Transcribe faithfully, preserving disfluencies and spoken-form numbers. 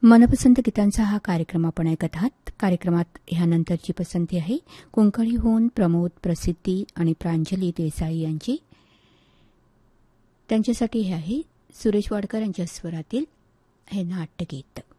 मनपसंत गीतांचा हा कार्यक्रम आपण ऐकत आहात. कार्यक्रमात ह्यानंतरची पसंती आहे कोंकणीहून प्रमोद प्रसिद्धी आणि प्रांजली देसाई यांची. त्यांच्यासाठी हे आहे सुरेश वाडकर यांच्या स्वरातील हे नाट्यगीत.